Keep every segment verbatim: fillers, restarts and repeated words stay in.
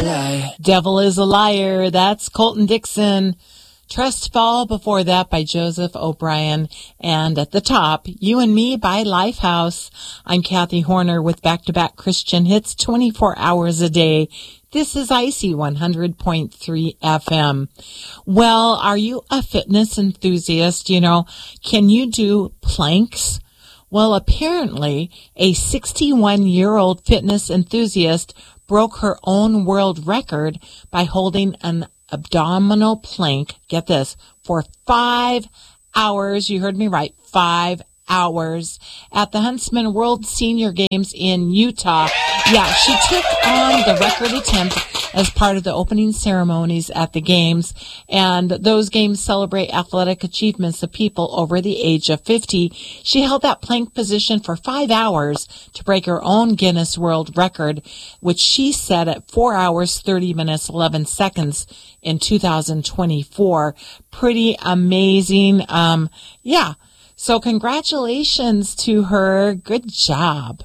lie. Devil is a Liar. That's Colton Dixon. Trust Fall before that by Joseph O'Brien. And at the top, You and Me by Lifehouse. I'm Kathy Horner with back-to-back Christian hits twenty-four hours a day. This is Icy one hundred point three F M. Well, are you a fitness enthusiast? You know, can you do planks? Well, apparently, a sixty-one-year-old fitness enthusiast broke her own world record by holding an abdominal plank, get this, for five hours. You heard me right, five hours at the Huntsman World Senior Games in Utah. Yeah, she took on the record attempt as part of the opening ceremonies at the games, and those games celebrate athletic achievements of people over the age of fifty. She held that plank position for five hours to break her own Guinness World Record, which she set at four hours, thirty minutes, eleven seconds in two thousand twenty-four. Pretty amazing. Um, yeah. So congratulations to her. Good job.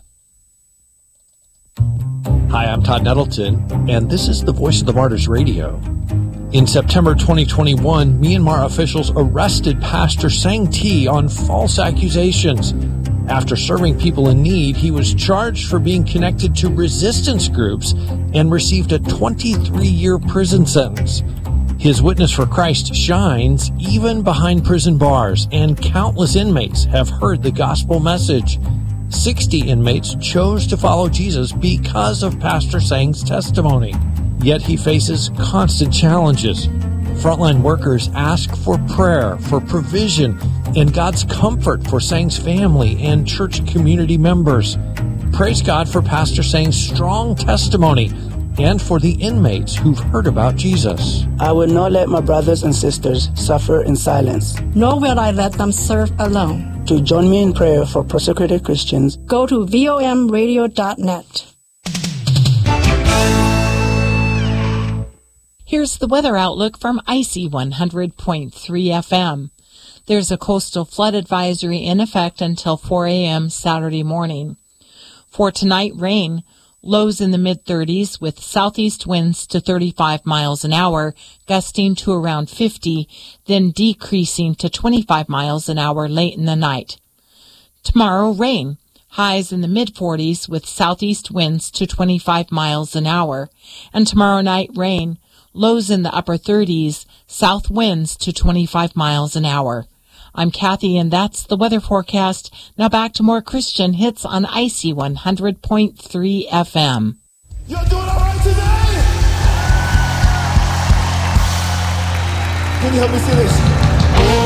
Hi, I'm Todd Nettleton, and this is the Voice of the Martyrs Radio. In September twenty twenty-one, Myanmar officials arrested Pastor Sang Thi on false accusations. After serving people in need, he was charged for being connected to resistance groups and received a twenty-three-year prison sentence. His witness for Christ shines even behind prison bars, and countless inmates have heard the gospel message. sixty inmates chose to follow Jesus because of Pastor Sang's testimony. Yet he faces constant challenges. Frontline workers ask for prayer, for provision, and God's comfort for Sang's family and church community members. Praise God for Pastor Sang's strong testimony and for the inmates who've heard about Jesus. I will not let my brothers and sisters suffer in silence. Nor will I let them serve alone. To join me in prayer for persecuted Christians, go to vom radio dot net. Here's the weather outlook from Icy one hundred point three F M. There's a coastal flood advisory in effect until four a.m. Saturday morning. For tonight, rain. Lows in the mid-thirties with southeast winds to thirty-five miles an hour, gusting to around fifty, then decreasing to twenty-five miles an hour late in the night. Tomorrow, rain. Highs in the mid-forties with southeast winds to twenty-five miles an hour. And tomorrow night, rain. Lows in the upper thirties, south winds to twenty-five miles an hour. I'm Kathy, and that's the weather forecast. Now back to more Christian hits on Icy one hundred point three F M. You're doing all right today? Can you help me see this?